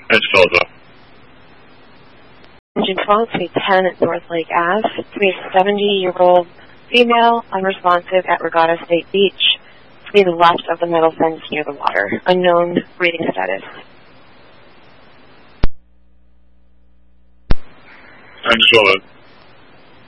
Edge Delta. Engine 12, Suite 10 at North Lake Ave. To be a 70-year-old female, unresponsive at Regatta State Beach. To be the left of the metal fence near the water. Unknown reading status. Edge Delta.